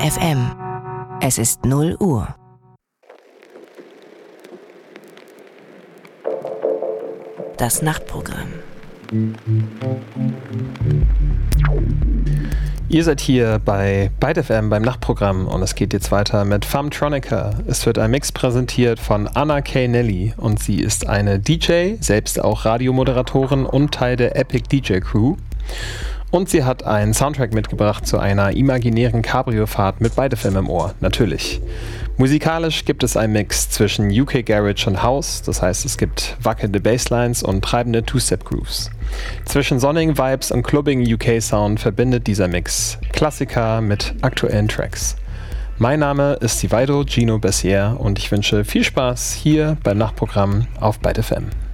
FM. Es ist 0 Uhr. Das Nachtprogramm. Ihr seid hier bei Byte FM beim Nachtprogramm und es geht jetzt weiter mit Famtronica. Es wird ein Mix präsentiert von Anna K. Nelly und sie ist eine DJ, selbst auch Radiomoderatorin und Teil der Epic DJ Crew. Und sie hat einen Soundtrack mitgebracht zu einer imaginären Cabrio-Fahrt mit Byte FM im Ohr, natürlich. Musikalisch gibt es einen Mix zwischen UK Garage und House, das heißt es gibt wackelnde Basslines und treibende Two-Step-Grooves. Zwischen sonnigen Vibes und clubbigen UK-Sound verbindet dieser Mix Klassiker mit aktuellen Tracks. Mein Name ist Sivairo Gino Bessier und ich wünsche viel Spaß hier beim Nachtprogramm auf Byte FM.